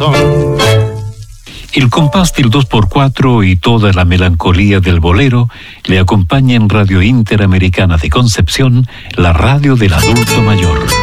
corazón. El compás del 2x4 y toda la melancolía del bolero le acompaña en Radio Interamericana de Concepción, la radio del adulto mayor.